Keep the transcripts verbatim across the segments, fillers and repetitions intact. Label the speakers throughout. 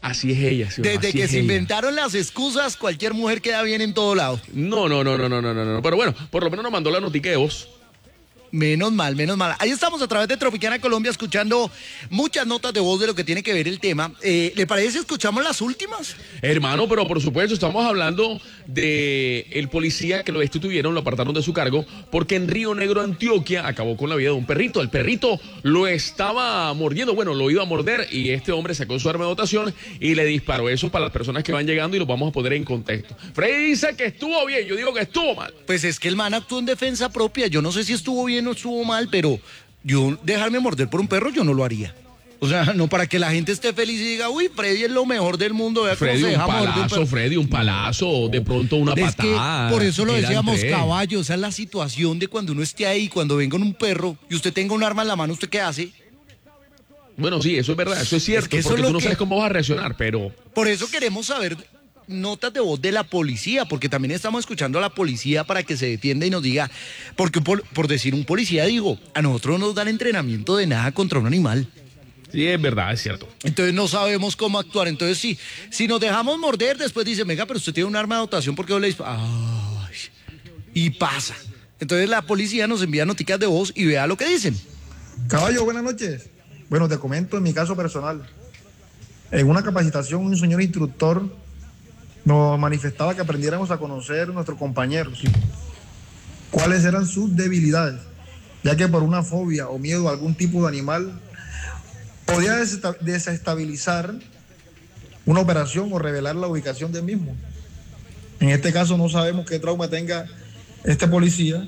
Speaker 1: Así es ella, sí,
Speaker 2: Desde
Speaker 1: así
Speaker 2: que
Speaker 1: es
Speaker 2: se
Speaker 1: ella.
Speaker 2: inventaron las excusas, cualquier mujer queda bien en todo lado.
Speaker 1: No, no, no, no, no, no, no, no. Pero bueno, por lo menos nos mandó la notica de voz.
Speaker 2: Menos mal, menos mal. Ahí estamos a través de Tropicana Colombia escuchando muchas notas de voz de lo que tiene que ver el tema. Eh, ¿Le parece si escuchamos las últimas?
Speaker 1: Hermano, pero por supuesto, estamos hablando de el policía que lo destituyeron, lo apartaron de su cargo, porque en Río Negro, Antioquia, acabó con la vida de un perrito. El perrito lo estaba mordiendo, bueno, lo iba a morder, y este hombre sacó su arma de dotación y le disparó. Eso para las personas que van llegando y los vamos a poner en contexto. Freddy dice que estuvo bien, yo digo que estuvo mal.
Speaker 2: Pues es que el man actuó en defensa propia. Yo no sé si estuvo bien o estuvo mal, pero yo dejarme morder por un perro, yo no lo haría. O sea, no para que la gente esté feliz y diga, uy, Freddy es lo mejor del mundo. Vea cómo
Speaker 1: Freddy,
Speaker 2: se
Speaker 1: un
Speaker 2: deja morder un
Speaker 1: palazo,
Speaker 2: perro.
Speaker 1: Freddy, un palazo, de pronto una
Speaker 2: Es que
Speaker 1: patada.
Speaker 2: por eso lo
Speaker 1: eran
Speaker 2: decíamos,
Speaker 1: tres.
Speaker 2: caballo. Esa es la situación de cuando uno esté ahí, cuando venga un perro y usted tenga un arma en la mano, ¿usted qué hace?
Speaker 1: Bueno, sí, eso es verdad, eso es cierto,
Speaker 2: Es que eso
Speaker 1: porque
Speaker 2: es lo
Speaker 1: tú no
Speaker 2: que-
Speaker 1: sabes cómo vas a reaccionar, pero...
Speaker 2: Por eso queremos saber notas de voz de la policía, porque también estamos escuchando a la policía para que se defienda y nos diga, porque por, por decir un policía, digo, a nosotros no nos dan entrenamiento de nada contra un animal.
Speaker 1: Sí, es verdad, es cierto.
Speaker 2: Entonces no sabemos cómo actuar. Entonces sí, si nos dejamos morder, después dice, venga, pero usted tiene un arma de dotación, ¿por qué no le dispara? Ay, y pasa. Entonces la policía nos envía noticas de voz y vea lo que dicen.
Speaker 3: Caballo, buenas noches. Bueno, te comento en mi caso personal. En una capacitación, un señor instructor nos manifestaba que aprendiéramos a conocer nuestros compañeros, cuáles eran sus debilidades, ya que por una fobia o miedo a algún tipo de animal podía desesta- desestabilizar una operación o revelar la ubicación del mismo. En este caso no sabemos qué trauma tenga este policía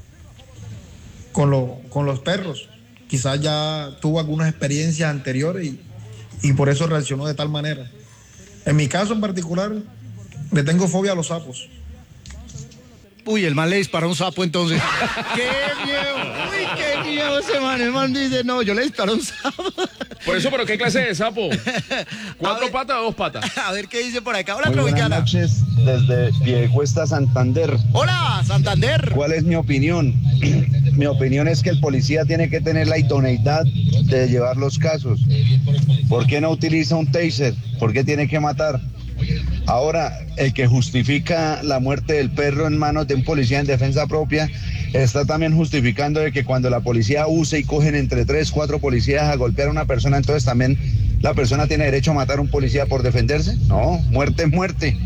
Speaker 3: con, lo- con los perros. Quizás ya tuvo algunas experiencias anteriores y, y por eso reaccionó de tal manera. En mi caso en particular, le tengo fobia a los sapos.
Speaker 2: Uy, el man le dispara un sapo entonces. ¡Qué miedo! ¡Uy, qué miedo ese man! El man dice, no, yo le disparo un sapo.
Speaker 1: Por eso, ¿pero qué clase de sapo?
Speaker 2: A
Speaker 1: ¿Cuatro
Speaker 2: ver.
Speaker 1: patas o dos patas?
Speaker 2: A ver qué dice por acá. Hola,
Speaker 4: Muy buenas
Speaker 2: Tropicana.
Speaker 4: noches desde Piedecuesta, Santander.
Speaker 2: Hola, Santander.
Speaker 4: ¿Cuál es mi opinión? Mi opinión es que el policía tiene que tener la idoneidad de llevar los casos. ¿Por qué no utiliza un taser? ¿Por qué tiene que matar? Ahora, el que justifica la muerte del perro en manos de un policía en defensa propia está también justificando de que cuando la policía use y cogen entre tres, cuatro policías a golpear a una persona, entonces también la persona tiene derecho a matar a un policía por defenderse. No, muerte es muerte.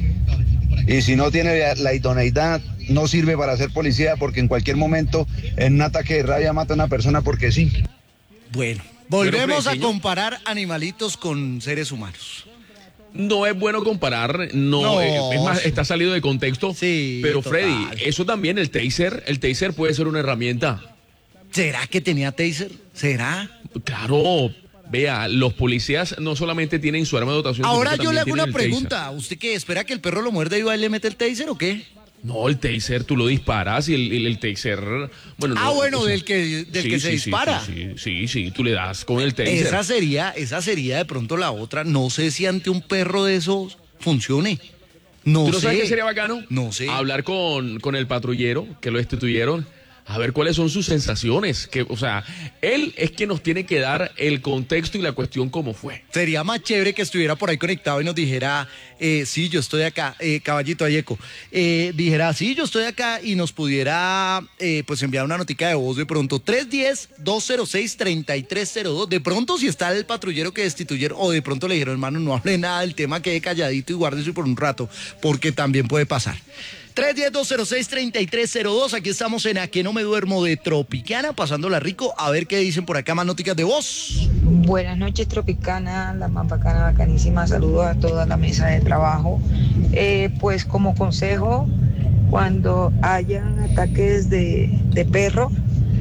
Speaker 4: Y si no tiene la idoneidad, no sirve para ser policía, porque en cualquier momento en un ataque de rabia mata a una persona porque sí.
Speaker 2: Bueno, volvemos
Speaker 1: Pero,
Speaker 2: a
Speaker 1: Freddy,
Speaker 2: comparar animalitos con seres humanos.
Speaker 1: No es bueno comparar, no,
Speaker 2: No,
Speaker 1: eh, es más,
Speaker 2: sí.
Speaker 1: está salido de contexto.
Speaker 2: Sí,
Speaker 1: pero
Speaker 2: total.
Speaker 1: Freddy, eso también, el taser, el taser puede ser una herramienta.
Speaker 2: ¿Será que tenía taser? ¿Será?
Speaker 1: Claro, vea, los policías no solamente tienen su arma de dotación.
Speaker 2: Ahora
Speaker 1: sino que
Speaker 2: yo le hago
Speaker 1: también
Speaker 2: una
Speaker 1: tienen el taser.
Speaker 2: pregunta. ¿Usted qué? ¿Espera que el perro lo muerde y va y le mete el taser o qué?
Speaker 1: No, el taser, tú lo disparas y el, el, el taser... Bueno,
Speaker 2: Ah,
Speaker 1: no,
Speaker 2: bueno,
Speaker 1: o sea,
Speaker 2: del que, del
Speaker 1: sí,
Speaker 2: que
Speaker 1: sí,
Speaker 2: se
Speaker 1: sí,
Speaker 2: dispara.
Speaker 1: Sí, sí, sí, sí, tú le das con el taser.
Speaker 2: Esa sería, esa sería de pronto la otra. No sé si ante un perro de esos funcione. No
Speaker 1: ¿Tú no
Speaker 2: sé.
Speaker 1: sabes qué sería bacano?
Speaker 2: No sé.
Speaker 1: Hablar con, con el patrullero que lo destituyeron, a ver cuáles son sus sensaciones. Que, o sea, él es quien nos tiene que dar el contexto y la cuestión cómo fue.
Speaker 2: Sería más chévere que estuviera por ahí conectado y nos dijera, eh, sí, yo estoy acá, eh, caballito Ayeco, eh, dijera, sí, yo estoy acá y nos pudiera, eh, pues enviar una notica de voz de pronto, tres uno cero, dos cero seis, tres tres cero dos, de pronto si está el patrullero que destituyeron, o de pronto le dijeron, hermano, no hable nada del tema, quede calladito y guárdese por un rato, porque también puede pasar. tres uno cero, dos cero seis, tres tres cero dos, aquí estamos en A Que No Me Duermo de Tropicana, pasándola rico, a ver qué dicen por acá más noticas de voz.
Speaker 5: Buenas noches, Tropicana, la más bacana, bacanísima. Saludos a toda la mesa de trabajo. Eh, pues como consejo, cuando hayan ataques de, de perro,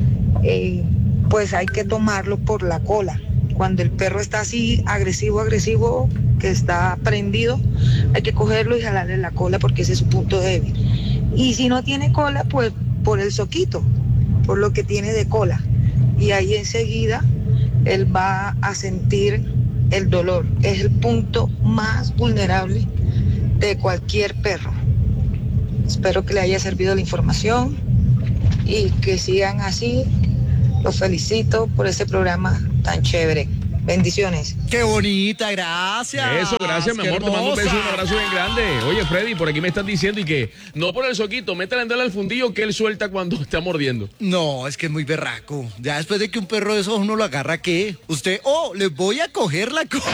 Speaker 5: eh, pues hay que tomarlo por la cola. Cuando el perro está así agresivo, agresivo, que está prendido, hay que cogerlo y jalarle la cola porque ese es su punto débil. Y si no tiene cola, pues por el soquito, por lo que tiene de cola. Y ahí enseguida él va a sentir el dolor. Es el punto más vulnerable de cualquier perro. Espero que le haya servido la información y que sigan así. Los felicito por ese programa tan chévere. Bendiciones.
Speaker 2: Qué bonita, gracias.
Speaker 1: Eso, gracias, mi
Speaker 2: Qué
Speaker 1: amor. Te mando un beso y un
Speaker 2: hermosa.
Speaker 1: abrazo bien grande. Oye, Freddy, por aquí me están diciendo y que no por el soquito, métale en al fundillo que él suelta cuando está mordiendo.
Speaker 2: No, es que es muy berraco. Ya después de que un perro de esos uno lo agarra, ¿qué? Usted, oh, le voy a coger la co-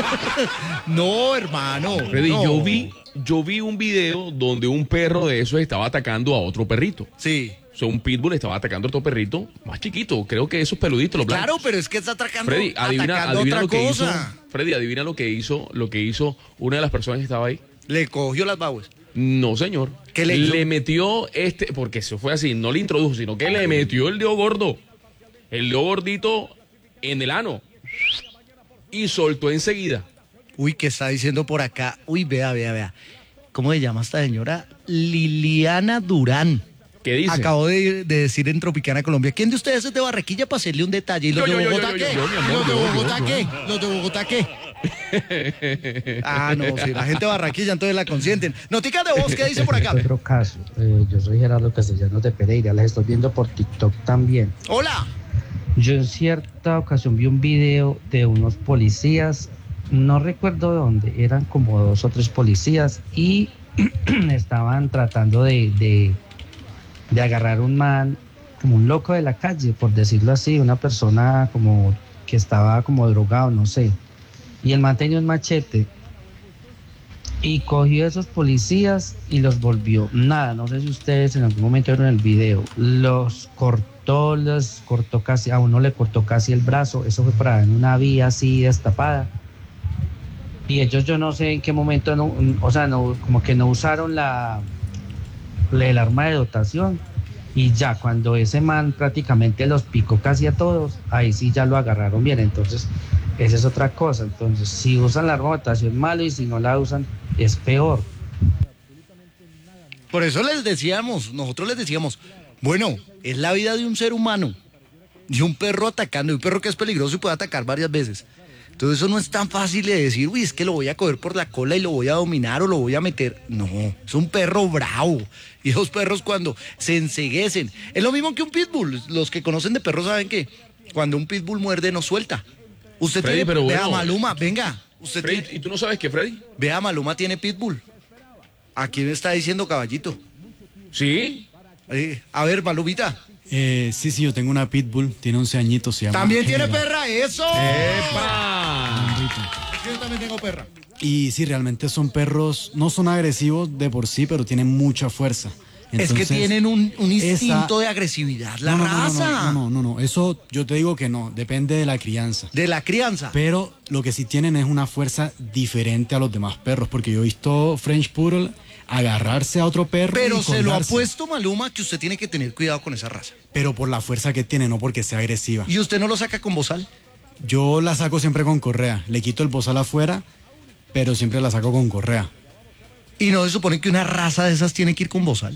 Speaker 2: No, hermano.
Speaker 1: Freddy,
Speaker 2: no.
Speaker 1: yo vi, yo vi un video donde un perro de esos estaba atacando a otro perrito.
Speaker 2: Sí.
Speaker 1: O sea, un pitbull estaba atacando a otro perrito más chiquito. Creo que esos peluditos, los blancos.
Speaker 2: Claro, pero es que está atracando,
Speaker 1: Freddy, adivina,
Speaker 2: atacando
Speaker 1: adivina
Speaker 2: otra
Speaker 1: lo que
Speaker 2: cosa.
Speaker 1: hizo. Freddy, adivina lo que hizo, lo que hizo una de las personas que estaba ahí.
Speaker 2: Le cogió las babas.
Speaker 1: No, señor.
Speaker 2: ¿Qué le hizo?
Speaker 1: Le metió este, porque eso fue así, no le introdujo, sino que le metió el dedo gordo, el dedo gordito en el ano y soltó enseguida.
Speaker 2: Uy, ¿qué está diciendo por acá? Uy, vea, vea, vea. ¿Cómo se llama esta señora? Liliana Durán.
Speaker 1: ¿Qué dice?
Speaker 2: Acabo de, de decir en Tropicana, Colombia. ¿Quién de ustedes es de Barranquilla para hacerle un detalle? ¿Y los
Speaker 1: Yo,
Speaker 2: de
Speaker 1: yo, yo,
Speaker 2: Bogotá
Speaker 1: yo, yo,
Speaker 2: qué?
Speaker 1: yo, mi
Speaker 2: ¿Y
Speaker 1: amor,
Speaker 2: los de
Speaker 1: yo, yo,
Speaker 2: Bogotá
Speaker 1: yo.
Speaker 2: qué? ¿Los de Bogotá qué? Ah, no, si la gente de Barranquilla entonces la consienten. Noticas de voz, ¿qué dice por acá?
Speaker 6: Otro caso, eh, yo soy Gerardo Castellanos de Pereira, las estoy viendo por TikTok también.
Speaker 2: Hola.
Speaker 6: Yo en cierta ocasión vi un video de unos policías, no recuerdo dónde, eran como dos o tres policías y estaban tratando de, de, de agarrar un man, como un loco de la calle, por decirlo así, una persona como que estaba como drogado, no sé. Y el man tenía un machete y cogió a esos policías y los volvió nada. No sé si ustedes en algún momento vieron el video. Los cortó, los cortó casi, a uno le cortó casi el brazo. Eso fue para en una vía así destapada. Y ellos yo no sé en qué momento, no, o sea, no, como que no usaron la, la- el arma de dotación. Y ya cuando ese man prácticamente los picó casi a todos, ahí sí ya lo agarraron bien. Entonces, esa es otra cosa. Entonces, si usan la arma de dotación, malo, y si no la usan, es peor.
Speaker 2: Por eso les decíamos, nosotros les decíamos, bueno, es la vida de un ser humano, de un perro atacando, de un perro que es peligroso y puede atacar varias veces. Entonces eso no es tan fácil de decir, uy, es que lo voy a coger por la cola y lo voy a dominar o lo voy a meter. No, es un perro bravo. Y esos perros cuando se enceguecen, es lo mismo que un pitbull. Los que conocen de perros saben que cuando un pitbull muerde no suelta. Usted
Speaker 1: Freddy,
Speaker 2: tiene,
Speaker 1: pero
Speaker 2: vea
Speaker 1: bueno.
Speaker 2: Maluma, venga, usted
Speaker 1: Freddy,
Speaker 2: tiene,
Speaker 1: ¿y tú no sabes qué, Freddy?
Speaker 2: vea Maluma tiene pitbull. ¿A quién está diciendo caballito?
Speaker 1: Sí.
Speaker 2: Eh, a ver, Malumita.
Speaker 7: Eh, sí, sí, yo tengo una pitbull, tiene once añitos, se llama
Speaker 2: También tiene
Speaker 7: Hera.
Speaker 2: perra, eso.
Speaker 1: ¡Epa!
Speaker 2: Es que yo también tengo perra.
Speaker 7: Y sí, realmente son perros, no son agresivos de por sí, pero tienen mucha fuerza.
Speaker 2: Es que
Speaker 7: Entonces,
Speaker 2: tienen un, un instinto
Speaker 7: esa-
Speaker 2: de agresividad, la
Speaker 7: no, no, no, no,
Speaker 2: raza.
Speaker 7: No, no, no, no, eso yo te digo que no, depende de la crianza.
Speaker 2: De la crianza.
Speaker 7: Pero lo que sí tienen es una fuerza diferente a los demás perros, porque yo he visto French Poodle agarrarse a otro perro.
Speaker 2: Pero
Speaker 7: y
Speaker 2: se lo ha
Speaker 7: colgarse.
Speaker 2: puesto Maluma que usted tiene que tener cuidado con esa raza.
Speaker 7: Pero por la fuerza que tiene, no porque sea agresiva.
Speaker 2: ¿Y usted no lo saca con bozal?
Speaker 7: Yo la saco siempre con correa, le quito el bozal afuera, pero siempre la saco con correa.
Speaker 2: ¿Y no se supone que una raza de esas tiene que ir con bozal?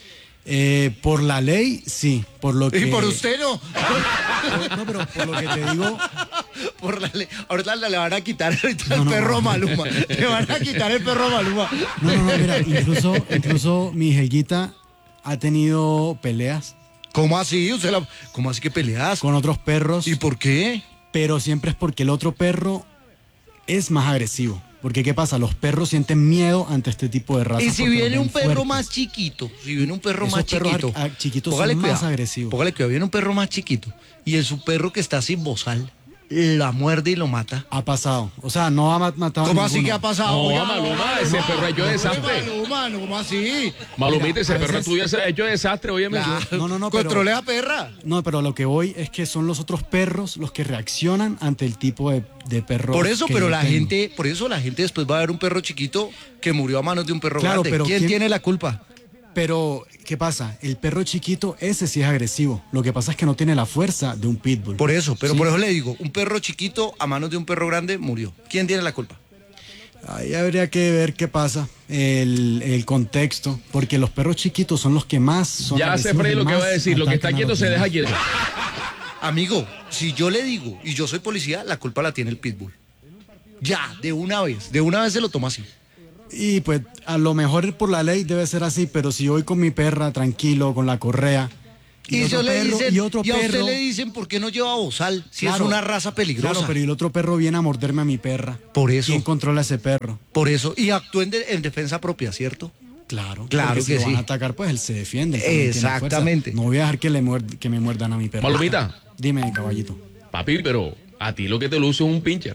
Speaker 7: Eh, por la ley, sí. Por lo que...
Speaker 2: Y por usted no.
Speaker 7: No, pero por lo que te digo,
Speaker 2: Por la ley. Ahorita le van a quitar ahorita
Speaker 7: No,
Speaker 2: el
Speaker 7: no,
Speaker 2: perro a
Speaker 7: no.
Speaker 2: Maluma. Le van a quitar el perro a Maluma.
Speaker 7: no, no, no, mira, incluso, incluso mi Helguita ha tenido peleas
Speaker 2: ¿Cómo así? ¿Usted la- ¿Cómo así que peleas?
Speaker 7: con otros perros,
Speaker 2: ¿Y por qué?
Speaker 7: pero siempre es porque el otro perro es más agresivo. Porque ¿qué pasa? Los perros sienten miedo ante este tipo de razas.
Speaker 2: Y si
Speaker 7: porque los
Speaker 2: viene
Speaker 7: ven
Speaker 2: un perro
Speaker 7: fuertes.
Speaker 2: más chiquito, si viene un perro
Speaker 7: Esos
Speaker 2: más
Speaker 7: perros
Speaker 2: chiquito,
Speaker 7: ar- ar- chiquitos
Speaker 2: póngale
Speaker 7: son más
Speaker 2: cuidado,
Speaker 7: agresivos.
Speaker 2: Póngale cuidado, viene un perro más chiquito y el su perro que está sin bozal la muerde y lo mata.
Speaker 7: Ha pasado. O sea, no ha ma- matado a
Speaker 2: ¿Cómo así
Speaker 7: ninguno.
Speaker 2: que ha pasado?
Speaker 1: No,
Speaker 2: Oiga,
Speaker 1: Maluma, ese perro ha hecho
Speaker 2: no,
Speaker 1: desastre.
Speaker 2: Maluma, no, ¿cómo así?
Speaker 1: Malumita, ese
Speaker 7: a
Speaker 1: perro
Speaker 7: veces-
Speaker 1: tuyo se ha hecho desastre, óyeme.
Speaker 2: La-
Speaker 7: No, no, no, pero-
Speaker 2: Controle a perra.
Speaker 7: No, pero lo que voy es que son los otros perros los que reaccionan ante el tipo de, de perro.
Speaker 2: Por eso,
Speaker 7: que
Speaker 2: pero
Speaker 7: yo
Speaker 2: la
Speaker 7: tengo.
Speaker 2: gente, por eso la gente después va a ver un perro chiquito que murió a manos de un perro
Speaker 7: Claro,
Speaker 2: grande.
Speaker 7: pero
Speaker 2: ¿Quién
Speaker 7: ¿quién-
Speaker 2: tiene la culpa?
Speaker 7: Pero, ¿qué pasa? El perro chiquito, ese sí es agresivo. Lo que pasa es que no tiene la fuerza de un pitbull.
Speaker 2: Por eso, pero
Speaker 7: Sí.
Speaker 2: por eso le digo, un perro chiquito a manos de un perro grande murió. ¿Quién tiene la culpa?
Speaker 7: Ahí habría que ver qué pasa, el, el contexto, porque los perros chiquitos son los que más son
Speaker 1: Ya sé,
Speaker 7: agresivos
Speaker 1: Freddy,
Speaker 7: y
Speaker 1: lo que
Speaker 7: más
Speaker 1: va a decir. Lo que está
Speaker 7: atacan a
Speaker 1: quieto
Speaker 7: los
Speaker 1: se deja
Speaker 7: demás.
Speaker 1: quieto.
Speaker 2: Amigo, si yo le digo y yo soy policía, la culpa la tiene el pitbull. Ya, de una vez, de una vez se lo toma así.
Speaker 7: Y pues a lo mejor por la ley debe ser así, pero si yo voy con mi perra tranquilo, con la correa,
Speaker 2: Y,
Speaker 7: otro
Speaker 2: yo le
Speaker 7: perro,
Speaker 2: dicen,
Speaker 7: y otro
Speaker 2: y a usted
Speaker 7: perro.
Speaker 2: le dicen, ¿por qué no lleva bozal? Si
Speaker 7: Claro,
Speaker 2: es una raza peligrosa.
Speaker 7: Claro, pero y el otro perro viene a morderme a mi perra.
Speaker 2: Por eso.
Speaker 7: ¿Quién controla a ese perro?
Speaker 2: Por eso. Y actúa en, de- en defensa propia, ¿cierto?
Speaker 7: Claro,
Speaker 2: Claro
Speaker 7: porque si
Speaker 2: que
Speaker 7: lo van
Speaker 2: sí.
Speaker 7: a atacar, pues él se defiende. él también tiene fuerza.
Speaker 2: Exactamente.
Speaker 7: No voy a dejar que, le muerd- que me muerdan a mi perro.
Speaker 1: Palomita.
Speaker 7: Dime, caballito.
Speaker 1: Papi, pero a ti lo que te luce es un pincher.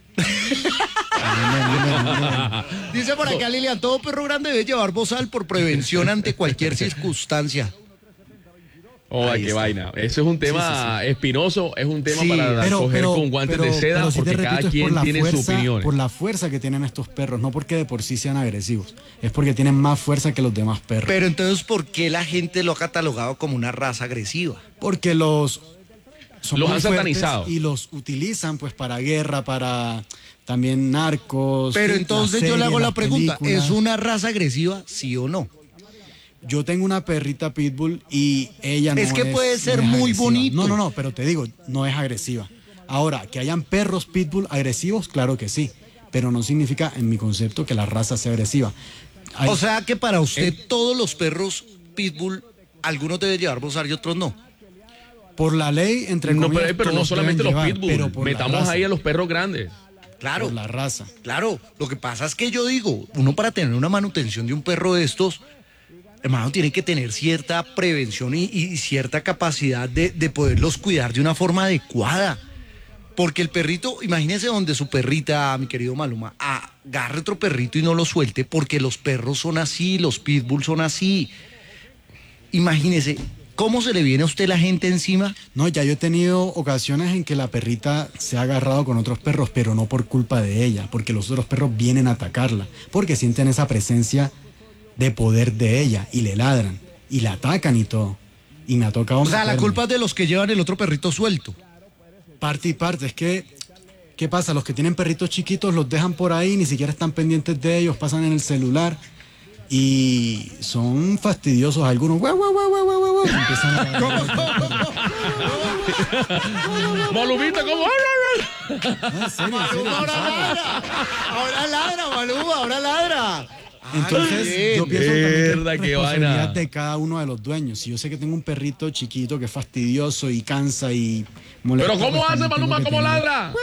Speaker 2: Dice por acá Lilian, todo perro grande debe llevar bozal por prevención ante cualquier circunstancia.
Speaker 1: Oh,
Speaker 2: Ahí
Speaker 1: qué
Speaker 2: está.
Speaker 1: vaina. Ese es un tema espinoso, es un tema
Speaker 2: Sí,
Speaker 1: para
Speaker 7: Pero,
Speaker 1: coger
Speaker 7: pero,
Speaker 1: con guantes
Speaker 7: pero-
Speaker 1: de seda,
Speaker 7: pero sí te
Speaker 1: porque cada
Speaker 7: repito, es por
Speaker 1: quien
Speaker 7: la
Speaker 1: tiene su
Speaker 7: fuerza-
Speaker 1: opinión.
Speaker 7: Por la fuerza que tienen estos perros, no porque de por sí sean agresivos, es porque tienen más fuerza que los demás perros.
Speaker 2: Pero entonces, ¿por qué la gente lo ha catalogado como una raza agresiva?
Speaker 7: Porque los son
Speaker 1: Los
Speaker 7: muy
Speaker 1: han
Speaker 7: fuertes
Speaker 1: satanizado.
Speaker 7: y los utilizan pues para guerra, para también narcos.
Speaker 2: Pero
Speaker 7: sí,
Speaker 2: entonces
Speaker 7: las
Speaker 2: yo le hago
Speaker 7: series,
Speaker 2: la
Speaker 7: las
Speaker 2: pregunta,
Speaker 7: películas.
Speaker 2: ¿es una raza agresiva, sí o no?
Speaker 7: Yo tengo una perrita pitbull y ella no
Speaker 2: Es
Speaker 7: es
Speaker 2: que puede ser
Speaker 7: no es
Speaker 2: muy
Speaker 7: agresiva.
Speaker 2: bonito.
Speaker 7: No, no, no, pero te digo, no es agresiva. Ahora, que hayan perros pitbull agresivos, claro que sí, pero no significa en mi concepto que la raza sea agresiva. Hay-
Speaker 2: O sea que para usted todos los perros pitbull, algunos deben llevar bozal y otros no.
Speaker 7: por la ley, entre
Speaker 1: No,
Speaker 7: comillas,
Speaker 1: pero, pero no
Speaker 7: todos
Speaker 1: solamente los
Speaker 7: deben llevar,
Speaker 1: pitbull,
Speaker 7: pero por la
Speaker 1: metamos
Speaker 7: raza,
Speaker 1: ahí a los perros grandes.
Speaker 2: Claro,
Speaker 7: por la raza.
Speaker 2: claro. Lo que pasa es que yo digo, uno para tener una manutención de un perro de estos, hermano, tiene que tener cierta prevención y, y cierta capacidad de, de poderlos cuidar de una forma adecuada. Porque el perrito, imagínese donde su perrita, mi querido Maluma, agarre otro perrito y no lo suelte, porque los perros son así, los pitbull son así. Imagínese, ¿cómo se le viene a usted la gente encima?
Speaker 7: No, ya yo he tenido ocasiones en que la perrita se ha agarrado con otros perros, pero no por culpa de ella, porque los otros perros vienen a atacarla, porque sienten esa presencia de poder de ella y le ladran y la atacan y todo. Y me ha tocado
Speaker 2: O sea, la
Speaker 7: meterme.
Speaker 2: culpa es de los que llevan el otro perrito suelto.
Speaker 7: Parte y parte, es que, ¿qué pasa? Los que tienen perritos chiquitos los dejan por ahí, ni siquiera están pendientes de ellos, pasan en el celular y son fastidiosos algunos. Guau, guau, guau, guau, guau, guau, empiezan a-
Speaker 1: Malumita, ¿cómo?
Speaker 7: Ah, en serio, en serio,
Speaker 2: Ahora
Speaker 7: pasa.
Speaker 2: ladra, ahora ladra, Maluma, ahora ladra.
Speaker 7: Entonces,
Speaker 2: bien.
Speaker 7: yo pienso también que es
Speaker 1: Mierda, qué
Speaker 7: responsabilidad
Speaker 1: vaina.
Speaker 7: de cada uno de los dueños. Si yo sé que tengo un perrito chiquito que es fastidioso y cansa y molesta.
Speaker 1: Pero ¿cómo
Speaker 7: pues
Speaker 1: hace
Speaker 7: también
Speaker 1: Maluma?
Speaker 7: tengo que
Speaker 1: ¿Cómo
Speaker 7: tener-
Speaker 1: ladra?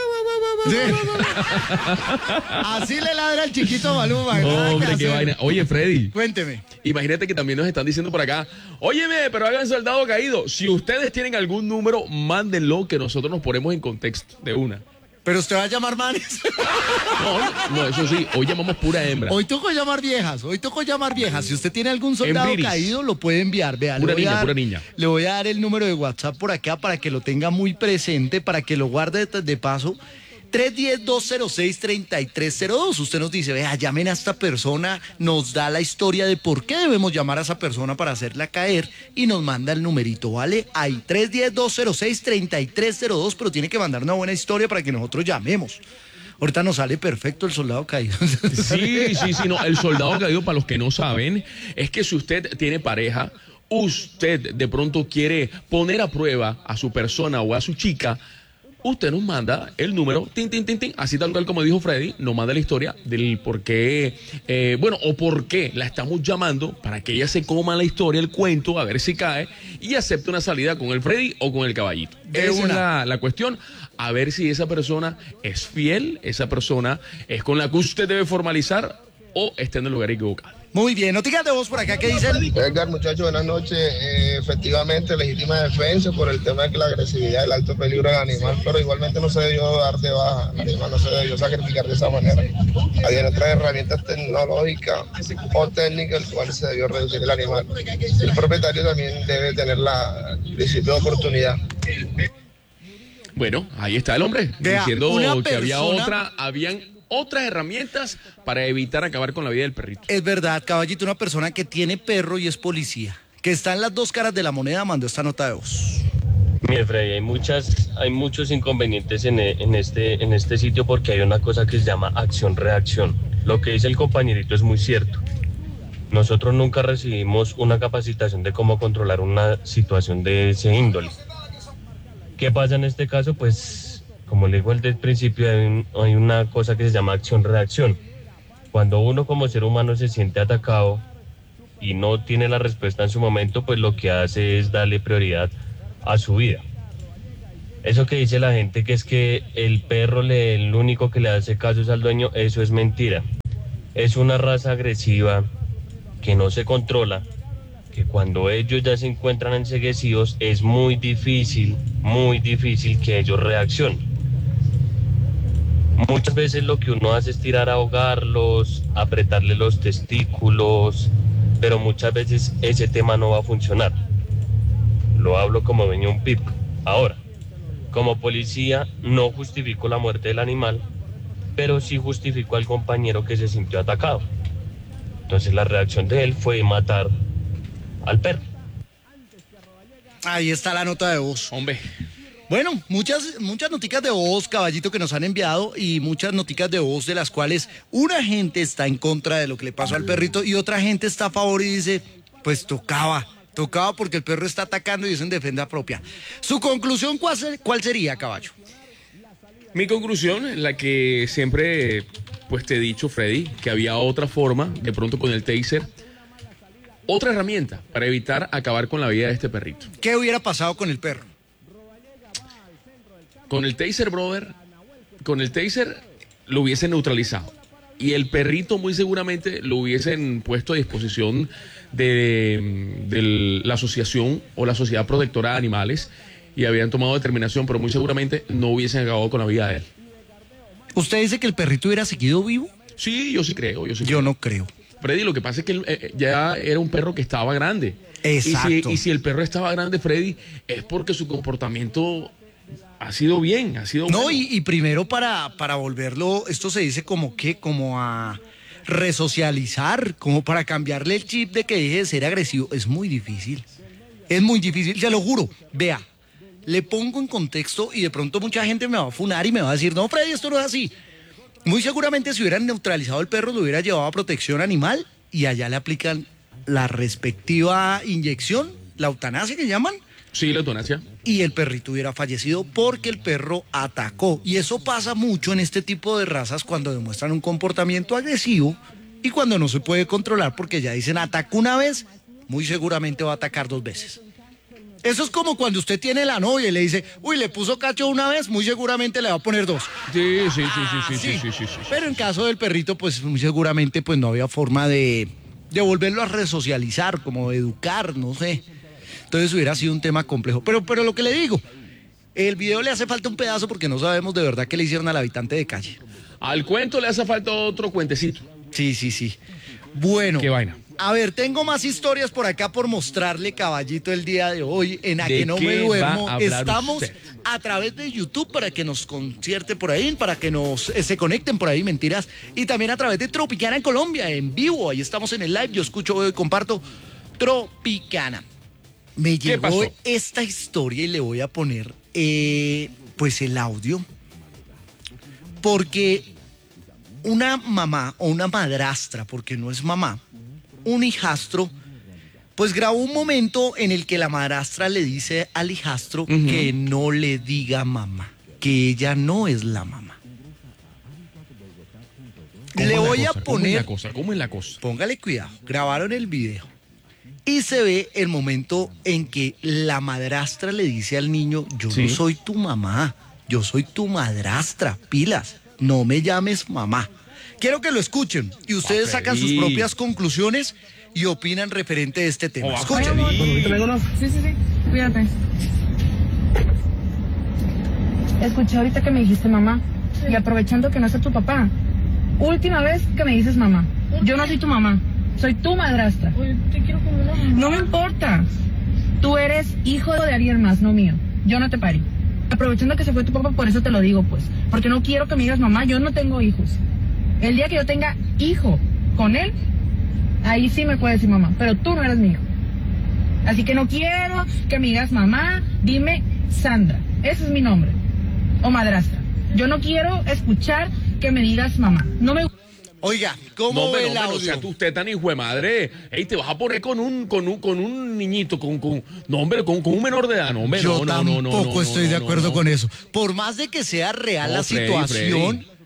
Speaker 2: Así le ladra el chiquito Maluma. nada que
Speaker 1: Hombre, qué
Speaker 2: hacer.
Speaker 1: vaina. Oye, Freddy,
Speaker 2: Cuénteme.
Speaker 1: imagínate que también nos están diciendo por acá, óyeme, pero hagan soldado caído. Si ustedes tienen algún número, mándenlo que nosotros nos ponemos en contexto de una.
Speaker 2: Pero usted va a llamar manes.
Speaker 1: No, no, eso sí, hoy llamamos pura hembra.
Speaker 2: Hoy tocó llamar viejas, hoy tocó llamar viejas. Si usted tiene algún soldado
Speaker 1: Enviris.
Speaker 2: caído, lo puede enviar. Vea,
Speaker 1: Pura
Speaker 2: le voy a
Speaker 1: niña,
Speaker 2: dar-
Speaker 1: pura niña.
Speaker 2: Le voy a dar el número de WhatsApp por acá para que lo tenga muy presente, para que lo guarde de, de paso. tres uno cero, dos cero seis, tres tres cero dos. Usted nos dice, vea, llamen a esta persona, nos da la historia de por qué debemos llamar a esa persona para hacerla caer y nos manda el numerito, ¿vale? Ahí, tres uno cero, dos cero seis, tres tres cero dos, pero tiene que mandar una buena historia para que nosotros llamemos. Ahorita nos sale perfecto el soldado caído.
Speaker 1: Sí, sí, sí, no. El soldado caído, para los que no saben, es que si usted tiene pareja, usted de pronto quiere poner a prueba a su persona o a su chica, usted nos manda el número, tin, tin, tin, tin, así tal cual como dijo Freddy, nos manda la historia del por qué, eh, bueno, o por qué la estamos llamando para que ella se coma la historia, el cuento, a ver si cae y acepte una salida con el Freddy o con el caballito.
Speaker 2: De
Speaker 1: Esa es
Speaker 2: una.
Speaker 1: la, la cuestión, a ver si esa persona es fiel, esa persona es con la que usted debe formalizar o está en el lugar equivocado.
Speaker 2: Muy bien, noticias de voz por acá, ¿qué dicen?
Speaker 8: Edgar, muchachos, buenas noches. Eh, efectivamente, legítima defensa por el tema de que la agresividad, el alto peligro del animal, pero igualmente no se debió dar de baja, el animal no se debió sacrificar de esa manera. Había otras herramientas tecnológicas o técnicas, el cual se debió reducir el animal. El propietario también debe tener la el principio de oportunidad.
Speaker 1: Bueno, ahí está el hombre,
Speaker 2: Vea,
Speaker 1: diciendo
Speaker 2: una
Speaker 1: que había
Speaker 2: persona-
Speaker 1: otra, habían otras herramientas para evitar acabar con la vida del perrito.
Speaker 2: Es verdad, caballito, una persona que tiene perro y es policía, que está en las dos caras de la moneda, mandó esta nota de voz.
Speaker 9: Mire, Freddy, hay muchas, hay muchos inconvenientes en, e- en este, en este sitio porque hay una cosa que se llama acción-reacción. Lo que dice el compañerito es muy cierto. Nosotros nunca recibimos una capacitación de cómo controlar una situación de ese índole. ¿Qué pasa en este caso? Pues, como le digo al principio, hay, un- hay una cosa que se llama acción-reacción. Cuando uno como ser humano se siente atacado, y no tiene la respuesta en su momento, pues lo que hace es darle prioridad a su vida. Eso que dice la gente que es que el perro le, el único que le hace caso es al dueño, eso es mentira. Es una raza agresiva que no se controla, que cuando ellos ya se encuentran enceguecidos es muy difícil, muy difícil que ellos reaccionen. Muchas veces lo que uno hace es tirar a ahogarlos, apretarle los testículos, pero muchas veces ese tema no va a funcionar. Lo hablo como dueño de un P I B. Ahora, como policía no justifico la muerte del animal, pero sí justifico al compañero que se sintió atacado. Entonces la reacción de él fue matar al perro.
Speaker 2: Ahí está la nota de voz.
Speaker 1: Hombre.
Speaker 2: Bueno, muchas, muchas noticas de voz, Caballito, que nos han enviado y muchas noticas de voz de las cuales una gente está en contra de lo que le pasó al perrito y otra gente está a favor y dice, pues tocaba, tocaba porque el perro está atacando y es en defensa propia. ¿Su conclusión cuál, cuál sería, Caballo?
Speaker 1: Mi conclusión, la que siempre pues te he dicho, Freddy, que había otra forma, de pronto con el taser, otra herramienta para evitar acabar con la vida de este perrito.
Speaker 2: ¿Qué hubiera pasado con el perro?
Speaker 1: Con el taser, brother, con el taser lo hubiesen neutralizado. Y el perrito muy seguramente lo hubiesen puesto a disposición de, de la asociación o la Sociedad Protectora de Animales y habían tomado determinación, pero muy seguramente no hubiesen acabado con la vida de él.
Speaker 2: ¿Usted dice que el perrito hubiera seguido vivo?
Speaker 1: Sí, yo sí creo. Yo, sí
Speaker 2: yo
Speaker 1: creo.
Speaker 2: no creo.
Speaker 1: Freddy, lo que pasa es que él, eh, ya era un perro que estaba grande.
Speaker 2: Exacto.
Speaker 1: Y si, y si el perro estaba grande, Freddy, es porque su comportamiento ha sido bien, ha sido
Speaker 2: No,
Speaker 1: bueno.
Speaker 2: y, y primero para, para volverlo, esto se dice como que, como a resocializar, como para cambiarle el chip de que deje de ser agresivo. Es muy difícil. Es muy difícil, se lo juro. Vea, le pongo en contexto y de pronto mucha gente me va a funar y me va a decir, no, Freddy, esto no es así. Muy seguramente si hubieran neutralizado el perro, lo hubiera llevado a protección animal y allá le aplican la respectiva inyección, la eutanasia que llaman.
Speaker 1: Sí, la eutanasia.
Speaker 2: Y el perrito hubiera fallecido porque el perro atacó. Y eso pasa mucho en este tipo de razas cuando demuestran un comportamiento agresivo y cuando no se puede controlar porque ya dicen atacó una vez, muy seguramente va a atacar dos veces. Eso es como cuando usted tiene la novia y le dice, uy, le puso cacho una vez, muy seguramente le va a poner dos.
Speaker 1: Sí, sí, sí,
Speaker 2: Ah,
Speaker 1: sí, sí,
Speaker 2: sí.
Speaker 1: sí, sí, sí, sí.
Speaker 2: Pero en caso del perrito, pues muy seguramente pues no había forma de, de volverlo a resocializar, como de educar, no sé. Entonces hubiera sido un tema complejo. Pero, pero lo que le digo, el video le hace falta un pedazo porque no sabemos de verdad qué le hicieron al habitante de calle.
Speaker 1: Al cuento le hace falta otro cuentecito.
Speaker 2: Sí, sí, sí. Bueno.
Speaker 1: Qué vaina.
Speaker 2: A ver, tengo más historias por acá por mostrarle, Caballito, el día de hoy. En A
Speaker 1: ¿De
Speaker 2: que no
Speaker 1: qué
Speaker 2: me duermo.
Speaker 1: va a hablar
Speaker 2: Estamos
Speaker 1: usted?
Speaker 2: a través de YouTube para que nos concierte por ahí, para que nos eh, se conecten por ahí, mentiras. Y también a través de Tropicana en Colombia, en vivo. Ahí estamos en el live. Yo escucho, veo y comparto Tropicana. Me
Speaker 1: ¿Qué
Speaker 2: llegó
Speaker 1: pasó?
Speaker 2: esta historia y le voy a poner eh, pues el audio. Porque una mamá o una madrastra, porque no es mamá, un hijastro, pues grabó un momento en el que la madrastra le dice al hijastro
Speaker 1: Ujú.
Speaker 2: que no le diga mamá, que ella no es la mamá.
Speaker 1: ¿Cómo
Speaker 2: Le
Speaker 1: es la
Speaker 2: voy a
Speaker 1: cosa? ¿Cómo es la
Speaker 2: poner,
Speaker 1: cosa? ¿Cómo es la cosa?
Speaker 2: póngale cuidado, grabaron el video y se ve el momento en que la madrastra le dice al niño, yo
Speaker 1: Sí.
Speaker 2: no soy tu mamá, yo soy tu madrastra, pilas, no me llames mamá. Quiero que lo escuchen y ustedes
Speaker 1: Ah,
Speaker 2: sacan sus
Speaker 1: Freddy.
Speaker 2: propias conclusiones y opinan referente a este tema.
Speaker 1: Oh,
Speaker 2: Escuchen.
Speaker 1: Freddy.
Speaker 10: Sí, sí, sí. Cuídate. Escuché ahorita que me dijiste mamá. Y aprovechando que no está tu papá. Última vez que me dices mamá. Yo no soy tu mamá. Soy tu madrastra.
Speaker 11: Oye, te quiero como una mamá.
Speaker 10: No me importa. Tú eres hijo de alguien más, no mío. Yo no te parí. Aprovechando que se fue tu papá, por eso te lo digo, pues. Porque no quiero que me digas mamá. Yo no tengo hijos. El día que yo tenga hijo con él, ahí sí me puedes decir mamá, pero tú no eres mi hijo. Así que no quiero que me digas mamá, dime Sandra, ese es mi nombre, o madrastra. Yo no quiero escuchar que me digas mamá. No me
Speaker 2: Oiga, ¿cómo
Speaker 1: No, hombre,
Speaker 2: ve
Speaker 1: no,
Speaker 2: el
Speaker 1: hombre, no
Speaker 2: audio?
Speaker 1: sea tú usted tan hijo de madre. Ey, te vas a poner con un, con un, con un niñito, con, con, no, hombre, con, con un menor de edad, no, hombre,
Speaker 2: Yo
Speaker 1: no, no,
Speaker 2: tampoco
Speaker 1: no, no, no,
Speaker 2: estoy
Speaker 1: no,
Speaker 2: de
Speaker 1: no,
Speaker 2: acuerdo
Speaker 1: no.
Speaker 2: con eso. Por más de que sea real
Speaker 1: No,
Speaker 2: la
Speaker 1: Freddy,
Speaker 2: situación,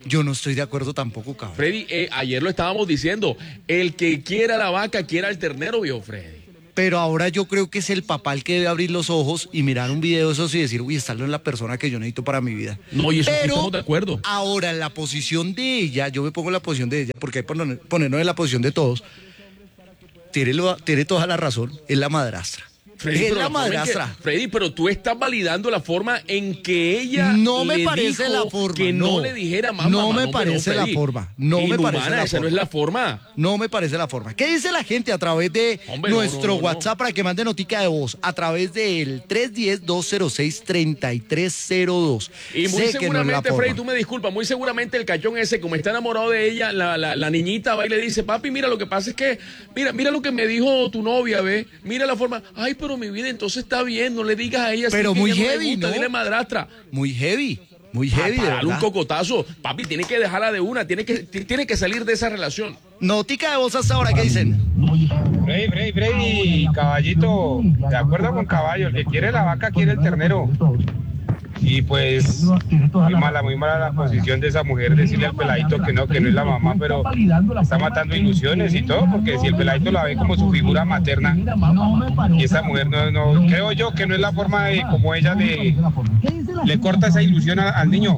Speaker 2: Yo no estoy de acuerdo tampoco, cabrón.
Speaker 1: Freddy, eh, ayer lo estábamos diciendo, el que quiera la vaca, quiera el ternero, vio Freddy.
Speaker 2: Pero ahora yo creo que es el papá el que debe abrir los ojos y mirar un video de esos y decir, uy, esta no es la persona que yo necesito para mi vida.
Speaker 1: No, y eso sí
Speaker 2: Pero
Speaker 1: estamos de acuerdo.
Speaker 2: ahora en la posición de ella, yo me pongo en la posición de ella, porque hay que poner- ponernos en la posición de todos, tiene, lo- tiene toda la razón, es la madrastra.
Speaker 1: Freddy,
Speaker 2: es
Speaker 1: pero
Speaker 2: la
Speaker 1: forma en que-
Speaker 2: madrastra.
Speaker 1: Freddy, pero tú estás validando la forma en que ella
Speaker 2: No me
Speaker 1: le
Speaker 2: parece
Speaker 1: dijo
Speaker 2: la forma.
Speaker 1: que no,
Speaker 2: no
Speaker 1: le dijera mamá.
Speaker 2: No
Speaker 1: mamá,
Speaker 2: me
Speaker 1: no,
Speaker 2: parece
Speaker 1: pero,
Speaker 2: la
Speaker 1: Freddy,
Speaker 2: forma. No me
Speaker 1: inhumana,
Speaker 2: parece la
Speaker 1: esa
Speaker 2: forma.
Speaker 1: no es la forma.
Speaker 2: No me parece la forma. ¿Qué dice la gente a través de
Speaker 1: Hombre, no,
Speaker 2: nuestro
Speaker 1: no, no,
Speaker 2: WhatsApp para que mande notica de voz? A través del tres uno cero, dos cero seis, tres tres cero dos.
Speaker 1: Y muy
Speaker 2: Sé que no es la
Speaker 1: seguramente,
Speaker 2: forma.
Speaker 1: Freddy, tú me disculpas, muy seguramente el cachón ese, como está enamorado de ella, la, la, la niñita va y le dice, papi, mira, lo que pasa es que, mira, mira lo que me dijo tu novia, ve, mira la forma, ay, pero mi vida, entonces está bien, no le digas a ella.
Speaker 2: Pero
Speaker 1: así que
Speaker 2: muy
Speaker 1: ella no le
Speaker 2: heavy,
Speaker 1: gusta,
Speaker 2: ¿no?
Speaker 1: Dile madrastra.
Speaker 2: Muy heavy, muy
Speaker 1: Pa-
Speaker 2: heavy,
Speaker 1: para
Speaker 2: de
Speaker 1: darle un
Speaker 2: verdad.
Speaker 1: cocotazo, papi, tiene que dejarla de una, tiene que, t- tiene que salir de esa relación.
Speaker 2: Notica de voz hasta ahora, ¿qué dicen?
Speaker 11: Freddy, Freddy, Freddy, caballito, de acuerdo con caballo, el que quiere la vaca quiere el ternero. Y pues, muy mala, muy mala la posición de esa mujer, decirle al peladito que no, que no es la mamá, pero está matando ilusiones y todo, porque si el peladito la ve como su figura materna, y esa mujer no, no, creo yo que no es la forma de como ella le, le corta esa ilusión a- al niño.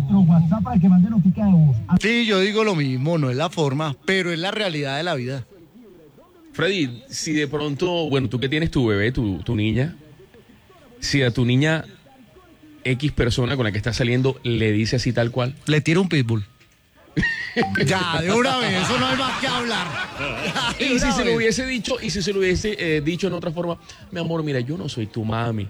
Speaker 2: Sí, yo digo lo mismo, no es la forma, pero es la realidad de la vida.
Speaker 1: Freddy, si de pronto, bueno, tú que tienes tu bebé, tu, tu niña, si a tu niña X persona con la que estás saliendo le dice así tal cual.
Speaker 2: Le tira un pitbull. Ya, de una vez, eso no hay más que hablar. De
Speaker 1: Y si
Speaker 2: una
Speaker 1: se lo
Speaker 2: vez.
Speaker 1: hubiese dicho, y si se lo hubiese eh, dicho en otra forma, mi amor, mira, yo no soy tu mami.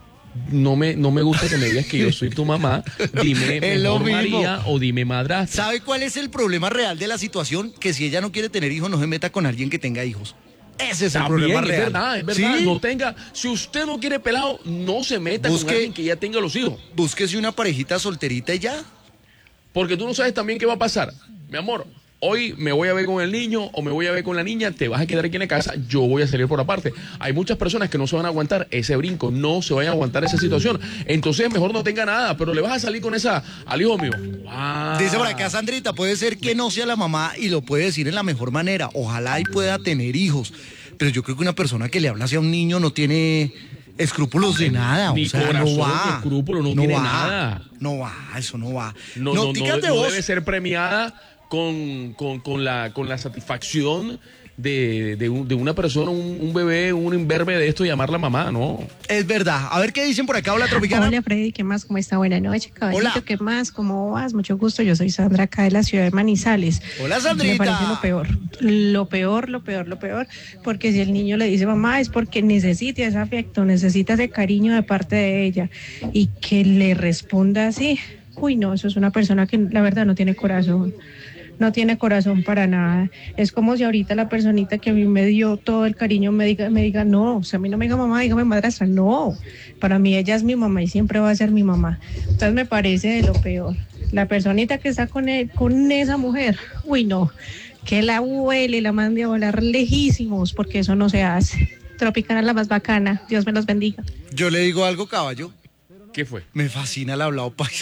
Speaker 1: No me, no me gusta que me digas que yo soy tu mamá. Dime
Speaker 2: Es lo
Speaker 1: mejor
Speaker 2: mismo.
Speaker 1: María o dime madrastra.
Speaker 2: ¿Sabe cuál es el problema real de la situación? Que si ella no quiere tener hijos, no se meta con alguien que tenga hijos. Ese es el
Speaker 1: También,
Speaker 2: problema
Speaker 1: es
Speaker 2: real.
Speaker 1: verdad, es verdad.
Speaker 2: ¿Sí?
Speaker 1: No tenga, si usted no quiere pelado, no se meta
Speaker 2: Busque-
Speaker 1: con alguien que ya tenga los hijos.
Speaker 2: Búsquese una parejita solterita y ya.
Speaker 1: Porque tú no sabes también qué va a pasar. Mi amor, hoy me voy a ver con el niño o me voy a ver con la niña, te vas a quedar aquí en la casa, yo voy a salir por aparte. Hay muchas personas que no se van a aguantar ese brinco, no se vayan a aguantar esa situación. Entonces mejor no tenga nada, pero le vas a salir con esa al hijo mío. Wow.
Speaker 2: Dice por acá Sandrita, puede ser que no sea la mamá y lo puede decir en la mejor manera. Ojalá y pueda tener hijos. Pero yo creo que una persona que le habla hacia un niño no tiene escrúpulos de nada.
Speaker 1: Ni
Speaker 2: o sea,
Speaker 1: corazón,
Speaker 2: no
Speaker 1: ni
Speaker 2: va.
Speaker 1: escrúpulo, no tiene
Speaker 2: va,
Speaker 1: nada.
Speaker 2: No va, eso no va.
Speaker 1: No, no, no,
Speaker 2: Noticas de
Speaker 1: no
Speaker 2: voz.
Speaker 1: debe ser premiada con, con, con la, con la satisfacción de, de, un- de una persona, un, un bebé, un imberbe de esto, llamarla mamá, ¿no?
Speaker 2: Es verdad. A ver qué dicen por acá. Hola, Tropicana.
Speaker 12: Hola Freddy, ¿qué más? ¿Cómo está? Buenas noches, caballito.
Speaker 2: Hola.
Speaker 12: ¿Qué más? ¿Cómo vas? Mucho gusto. Yo soy Sandra, acá de la ciudad de Manizales.
Speaker 2: Hola, Sandrita.
Speaker 12: Me parece lo peor. Lo peor, lo peor, lo peor. Porque si el niño le dice mamá es porque necesita ese afecto, necesita ese cariño de parte de ella. Y que le responda así. Uy, no, eso es una persona que la verdad no tiene corazón. No tiene corazón para nada. Es como si ahorita la personita que a mí me dio todo el cariño me diga, me diga no, o sea, a mí no me diga mamá, dígame madrastra. No, para mí ella es mi mamá y siempre va a ser mi mamá. Entonces me parece de lo peor. La personita que está con, él, con esa mujer, uy no, que la huele y la mande a volar lejísimos, porque eso no se hace. Tropicana la más bacana, Dios me los bendiga.
Speaker 2: Yo le digo algo, caballo.
Speaker 1: ¿Qué fue?
Speaker 2: Me fascina el hablado paisa.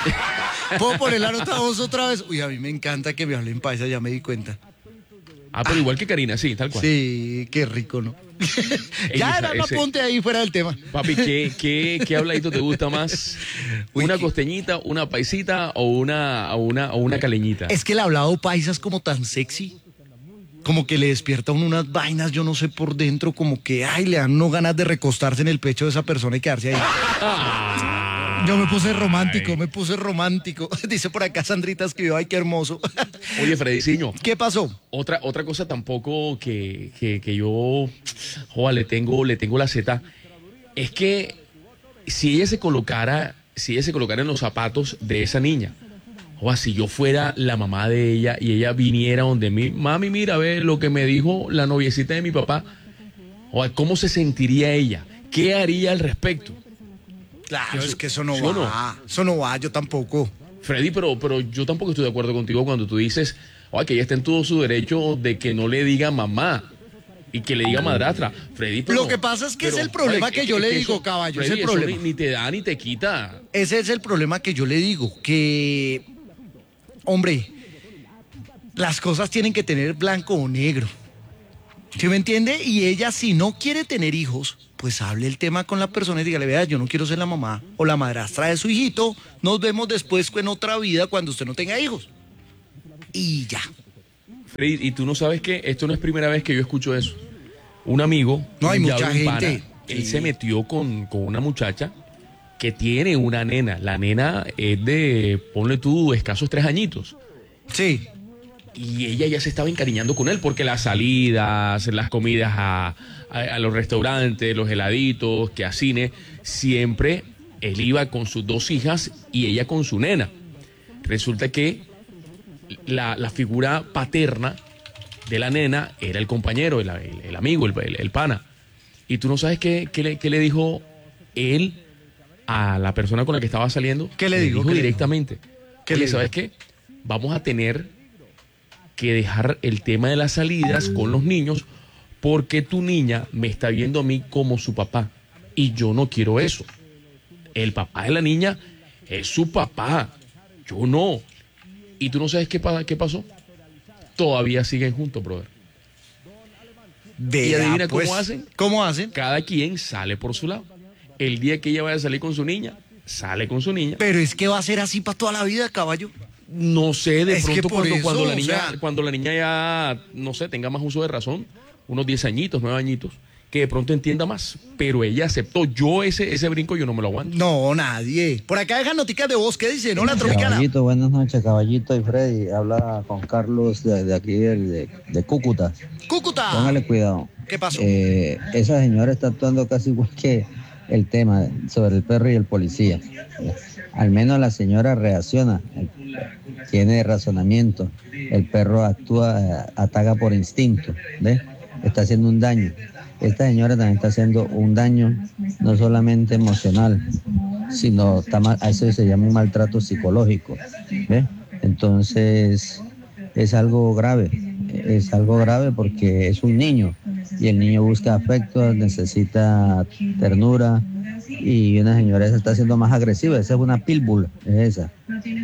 Speaker 2: ¿Puedo poner la nota voz otra vez? Uy, a mí me encanta que me hablen paisa, ya me di cuenta.
Speaker 1: Ah, pero igual que Karina, sí, tal cual.
Speaker 2: Sí, qué rico, ¿no?
Speaker 1: Ey,
Speaker 2: ya,
Speaker 1: esa-
Speaker 2: era, no
Speaker 1: ese-
Speaker 2: apunte ahí fuera del tema.
Speaker 1: Papi, ¿qué, qué, qué habladito te gusta más?
Speaker 2: Uy,
Speaker 1: ¿Una
Speaker 2: qué-
Speaker 1: costeñita, una paisita o una, o una, o una caleñita?
Speaker 2: Es que el hablado paisa es como tan sexy. Como que le despierta a uno unas vainas, yo no sé por dentro, como que, ay, le dan no ganas de recostarse en el pecho de esa persona y quedarse ahí.
Speaker 1: Ah.
Speaker 2: Yo me puse romántico, me puse romántico. Dice por acá Sandrita escribió, ay, qué hermoso.
Speaker 1: Oye, Frediciño,
Speaker 2: ¿Qué pasó?
Speaker 1: otra, otra cosa tampoco que, que, que yo, joa, le tengo, le tengo la zeta, es que si ella se colocara, si ella se colocara en los zapatos de esa niña, o si yo fuera la mamá de ella y ella viniera donde mí, mami, mira, ve lo que me dijo la noviecita de mi papá, o ¿cómo se sentiría ella? ¿Qué haría al respecto?
Speaker 2: Claro, es que eso no
Speaker 1: ¿Sí o
Speaker 2: va. Eso no va, yo tampoco.
Speaker 1: Freddy, pero, pero yo tampoco estoy de acuerdo contigo cuando tú dices, oh, que ella está en todo su derecho de que no le diga mamá y que le diga madrastra. Freddy, pero-
Speaker 2: Lo que pasa es que es
Speaker 1: pero,
Speaker 2: el problema
Speaker 1: oye,
Speaker 2: que yo le digo,
Speaker 1: eso,
Speaker 2: caballo, es
Speaker 1: Freddy,
Speaker 2: el
Speaker 1: eso
Speaker 2: problema.
Speaker 1: Ni, ni te da ni te quita.
Speaker 2: Ese es el problema que yo le digo, que hombre, las cosas tienen que tener blanco o negro. ¿Sí me entiende? Y ella, si no quiere tener hijos, pues hable el tema con la persona y dígale, vea, yo no quiero ser la mamá o la madrastra de su hijito, nos vemos después en otra vida cuando usted no tenga hijos. Y ya.
Speaker 1: Freddy, y tú no sabes que esto no es primera vez que yo escucho eso. Un amigo,
Speaker 2: no hay
Speaker 1: un
Speaker 2: mucha gente.
Speaker 1: Pana, él
Speaker 2: sí.
Speaker 1: se metió con, con una muchacha que tiene una nena. La nena es de, ponle tú, escasos tres añitos.
Speaker 2: Sí.
Speaker 1: Y ella ya se estaba encariñando con él porque las salidas, las comidas a, a, a los restaurantes, los heladitos, que a cine, siempre él iba con sus dos hijas y ella con su nena. Resulta que la, la figura paterna de la nena era el compañero, el, el, el amigo, el, el, el pana. Y tú no sabes qué, qué, le, qué le dijo él a la persona con la que estaba saliendo.
Speaker 2: ¿Qué le, le dijo?
Speaker 1: dijo
Speaker 2: ¿Qué
Speaker 1: directamente.
Speaker 2: ¿Qué
Speaker 1: Oye,
Speaker 2: le
Speaker 1: ¿sabes
Speaker 2: dijo?
Speaker 1: qué? Vamos a tener que dejar el tema de las salidas con los niños porque tu niña me está viendo a mí como su papá y yo no quiero eso. El papá de la niña es su papá, yo no. Y tú no sabes qué, qué pasó. Todavía siguen juntos, brother.
Speaker 2: Vea,
Speaker 1: y adivina
Speaker 2: pues,
Speaker 1: cómo hacen.
Speaker 2: ¿Cómo hacen?
Speaker 1: Cada quien sale por su lado. El día que ella vaya a salir con su niña, sale con su niña.
Speaker 2: Pero es que va a ser así para toda la vida, caballo.
Speaker 1: No sé, de
Speaker 2: es
Speaker 1: pronto cuando,
Speaker 2: eso,
Speaker 1: cuando, la niña,
Speaker 2: sea...
Speaker 1: cuando la niña ya, no sé, tenga más uso de razón, unos diez añitos, nueve añitos, que de pronto entienda más. Pero ella aceptó. Yo ese, ese brinco yo no me lo aguanto.
Speaker 2: No, nadie. Por acá dejan noticas de voz. ¿Qué dice? ¿No, la Tropicana?
Speaker 13: Caballito, buenas noches, Caballito y Freddy. Habla con Carlos de, de aquí, de, de Cúcuta.
Speaker 2: ¡Cúcuta!
Speaker 13: Póngale cuidado.
Speaker 2: ¿Qué pasó?
Speaker 13: Eh, esa señora está actuando casi igual que el tema sobre el perro y el policía. Al menos la señora reacciona, tiene razonamiento. El perro actúa, ataca por instinto, ¿ves? Está haciendo un daño. Esta señora también está haciendo un daño no solamente emocional, sino está mal, a eso se llama un maltrato psicológico, ¿ves? Entonces es algo grave, es algo grave porque es un niño y el niño busca afecto, necesita ternura. Y una señora se está haciendo más agresiva, esa es una pitbull, es esa.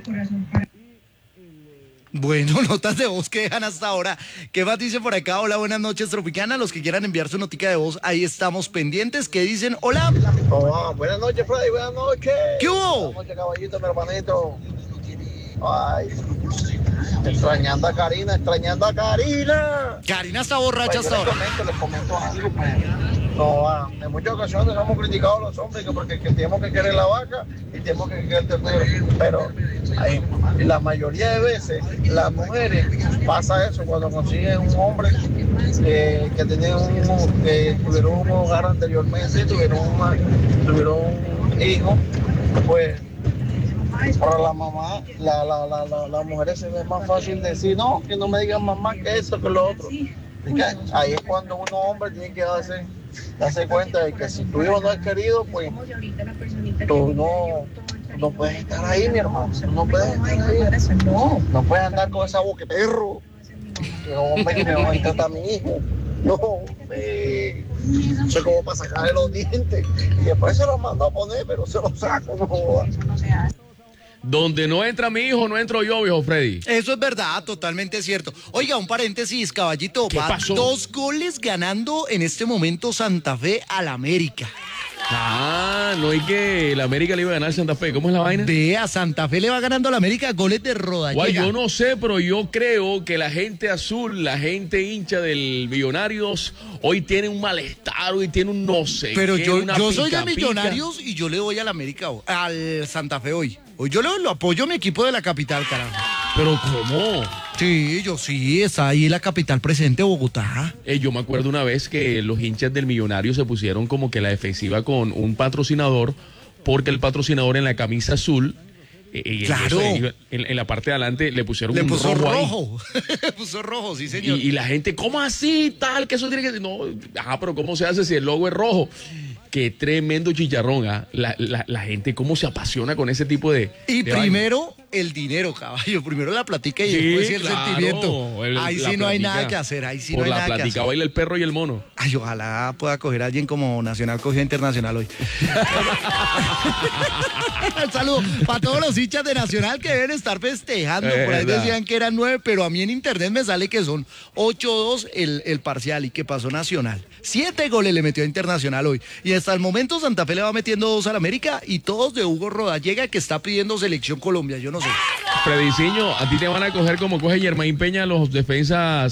Speaker 2: Bueno, notas de voz que dejan hasta ahora. ¿Qué más dice por acá? Hola, buenas noches, Tropicana. Los que quieran enviar su notica de voz, ahí estamos pendientes. ¿Qué dicen? Hola.
Speaker 8: Oh, buenas noches, Freddy, buenas noches.
Speaker 2: ¿Qué hubo?
Speaker 8: Buenas noches, caballito, mi hermanito. Ay, extrañando a Karina, extrañando a Karina.
Speaker 2: Karina está borracha
Speaker 8: pues
Speaker 2: hasta ahora.
Speaker 8: Les comento, les comento algo, pues. No, ah, en muchas ocasiones hemos criticado a los hombres que porque que tenemos que querer la vaca y tenemos que querer el ternero. Pero hay, la mayoría de veces las mujeres pasa eso cuando consiguen un hombre eh, que tenía un, que tuvieron un hogar anteriormente, tuvieron, una, tuvieron un hijo, pues para la mamá, la, la, la, la, las mujeres se ve más fácil decir, no, que no me digan mamá que esto, que lo otro. Ahí es cuando uno hombre tiene que darse, darse cuenta de que si tu hijo no es querido, pues tú no, no puedes estar ahí, mi hermano. No puedes estar ahí. No, no puedes andar con esa boca de perro. Que hombre, que me va a tratar a mi hijo. No, hombre. Eso es como para sacarle los dientes. Y después se los mandó a poner, pero se los saco, no joda.
Speaker 1: Donde no entra mi hijo, no entro yo, viejo Freddy.
Speaker 2: Eso es verdad, totalmente cierto. Oiga, un paréntesis, caballito.
Speaker 1: ¿Qué
Speaker 2: va
Speaker 1: pasó?
Speaker 2: Dos goles ganando en este momento Santa Fe al América.
Speaker 1: Ah, no hay que la América le iba a ganar a Santa Fe. ¿Cómo es la vaina?
Speaker 2: Vea, Santa Fe le va ganando a la América goles de Rodallega.
Speaker 1: Guay, yo no sé, pero yo creo que la gente azul, la gente hincha del Millonarios, hoy tiene un malestar, hoy tiene un no sé
Speaker 2: Pero
Speaker 1: qué,
Speaker 2: yo,
Speaker 1: una
Speaker 2: yo soy de
Speaker 1: pica, pica.
Speaker 2: Millonarios y yo le voy al América, al Santa Fe hoy. Hoy yo lo, lo apoyo a mi equipo de la capital, carajo.
Speaker 1: ¿Pero cómo?
Speaker 2: Sí, yo sí, está ahí la capital presente, Bogotá.
Speaker 1: Eh, yo me acuerdo una vez que los hinchas del Millonario se pusieron como que la defensiva con un patrocinador, porque el patrocinador en la camisa azul, eh, y
Speaker 2: claro,
Speaker 1: en, en, en la parte de adelante le pusieron
Speaker 2: le
Speaker 1: un
Speaker 2: puso
Speaker 1: rojo,
Speaker 2: rojo. Le puso rojo, sí, señor.
Speaker 1: Y, y la gente, ¿cómo así? Tal, que eso tiene que... No, ajá, pero ¿cómo se hace si el logo es rojo? Qué tremendo chicharrón, ¿ah? La, la, la gente, cómo se apasiona con ese tipo de...
Speaker 2: Y
Speaker 1: de
Speaker 2: primero,
Speaker 1: vaina.
Speaker 2: el dinero, caballo. Primero la platica y
Speaker 1: Sí,
Speaker 2: después sí el
Speaker 1: claro,
Speaker 2: sentimiento.
Speaker 1: el-
Speaker 2: ahí
Speaker 1: la
Speaker 2: sí no hay
Speaker 1: platica.
Speaker 2: nada que hacer, ahí sí
Speaker 1: Por
Speaker 2: no hay
Speaker 1: la
Speaker 2: nada que
Speaker 1: plática
Speaker 2: hacer.
Speaker 1: baila el perro y el mono.
Speaker 2: Ay, ojalá pueda coger a alguien como Nacional cogió a Internacional hoy. Un saludo para todos los hinchas de Nacional que deben estar festejando.
Speaker 1: Eh,
Speaker 2: Por ahí
Speaker 1: verdad.
Speaker 2: decían que eran nueve, pero a mí en internet me sale que son ocho dos el, el parcial y que pasó Nacional. Siete goles le metió a Internacional hoy. Y hasta el momento Santa Fe le va metiendo dos al América y todos de Hugo Rodallega que está pidiendo selección Colombia. Yo no sé.
Speaker 1: Frediciño, a ti te van a coger como coge Germain Peña los defensas